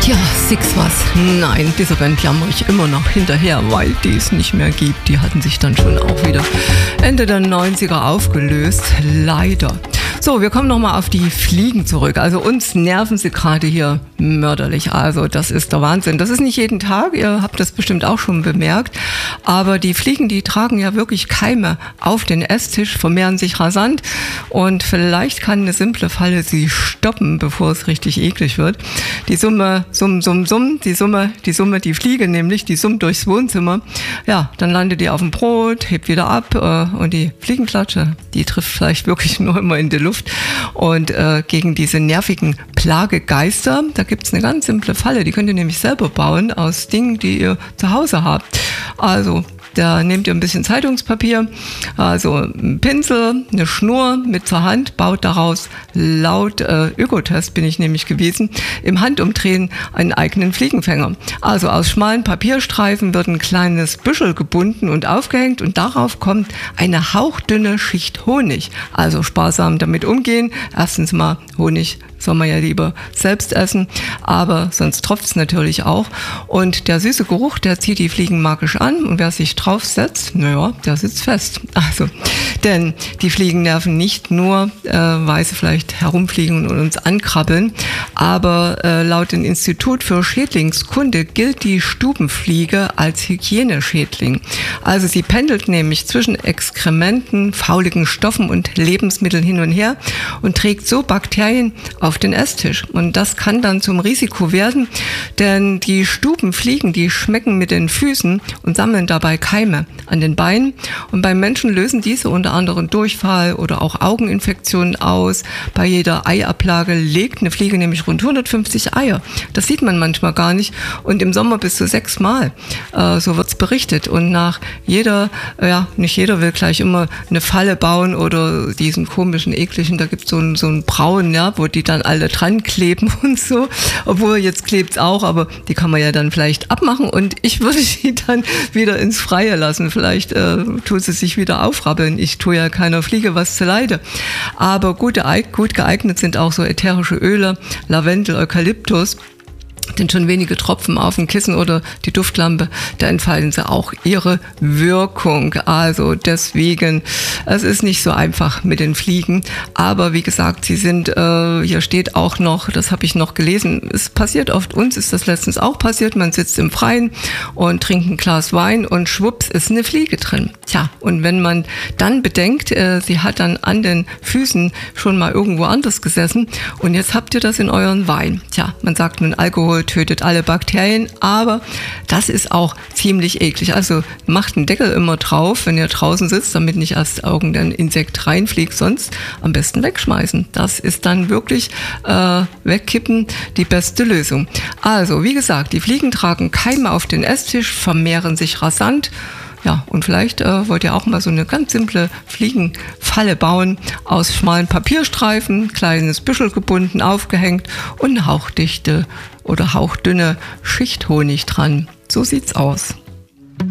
Tja, Six was. Nein, dieser Band jammer ich immer noch hinterher, weil die es nicht mehr gibt. Die hatten sich dann schon auch wieder Ende der 90er aufgelöst. Leider. So, wir kommen nochmal auf die Fliegen zurück. Also uns nerven sie gerade hier mörderlich. Also das ist der Wahnsinn. Das ist nicht jeden Tag, ihr habt das bestimmt auch schon bemerkt. Aber die Fliegen, die tragen ja wirklich Keime auf den Esstisch, vermehren sich rasant. Und vielleicht kann eine simple Falle sie stoppen, bevor es richtig eklig wird. Die Summe, die Fliege nämlich, die summt durchs Wohnzimmer. Ja, dann landet die auf dem Brot, hebt wieder ab und die Fliegenklatsche, die trifft vielleicht wirklich nur immer in die Luft. Und gegen diese nervigen Plagegeister, da gibt's eine ganz simple Falle, die könnt ihr nämlich selber bauen aus Dingen, die ihr zu Hause habt. Also da nehmt ihr ein bisschen Zeitungspapier, also einen Pinsel, eine Schnur mit zur Hand, baut daraus laut Ökotest bin ich nämlich gewesen, im Handumdrehen einen eigenen Fliegenfänger. Also aus schmalen Papierstreifen wird ein kleines Büschel gebunden und aufgehängt und darauf kommt eine hauchdünne Schicht Honig. Also sparsam damit umgehen. Erstens mal Honig soll man ja lieber selbst essen, aber sonst tropft es natürlich auch. Und der süße Geruch, der zieht die Fliegen magisch an und wer sich draufsetzt, naja, der sitzt fest. Also, denn die Fliegen nerven nicht nur, weil sie vielleicht herumfliegen und uns ankrabbeln, aber laut dem Institut für Schädlingskunde gilt die Stubenfliege als Hygieneschädling. Also sie pendelt nämlich zwischen Exkrementen, fauligen Stoffen und Lebensmitteln hin und her und trägt so Bakterien auf den Esstisch. Und das kann dann zum Risiko werden, denn die Stubenfliegen, die schmecken mit den Füßen und sammeln dabei Keime an den Beinen. Und beim Menschen lösen diese unter anderem Durchfall oder auch Augeninfektionen aus. Bei jeder Eiablage legt eine Fliege nämlich rund 150 Eier. Das sieht man manchmal gar nicht. Und im Sommer bis zu 6 Mal. So wird's berichtet. Und nach jeder, nicht jeder will gleich immer eine Falle bauen oder diesen komischen, ekligen, da gibt's so einen Braun, ja, wo die dann alle dran kleben und so. Obwohl, jetzt klebt's auch, aber die kann man ja dann vielleicht abmachen und ich würde sie dann wieder ins Freie lassen. Vielleicht tut sie sich wieder aufrabbeln. Ich tue ja keiner Fliege was zuleide. Aber gut geeignet sind auch so ätherische Öle, Lavendel, Eukalyptus. Denn schon wenige Tropfen auf dem Kissen oder die Duftlampe, da entfalten sie auch ihre Wirkung. Also deswegen, es ist nicht so einfach mit den Fliegen. Aber wie gesagt, sie sind, hier steht auch noch, das habe ich noch gelesen, es passiert oft, uns ist das letztens auch passiert, man sitzt im Freien und trinkt ein Glas Wein und schwupps ist eine Fliege drin. Tja, und wenn man dann bedenkt, sie hat dann an den Füßen schon mal irgendwo anders gesessen und jetzt habt ihr das in euren Wein. Tja, man sagt nun, Alkohol tötet alle Bakterien, aber das ist auch ziemlich eklig. Also macht einen Deckel immer drauf, wenn ihr draußen sitzt, damit nicht erst irgendein Insekt reinfliegt, sonst am besten wegschmeißen. Das ist dann wirklich wegkippen die beste Lösung. Also, wie gesagt, die Fliegen tragen Keime auf den Esstisch, vermehren sich rasant. Ja, und vielleicht wollt ihr auch mal so eine ganz simple Fliegenfalle bauen aus schmalen Papierstreifen, kleines Büschel gebunden, aufgehängt und eine hauchdichte oder hauchdünne Schicht Honig dran. So sieht's aus.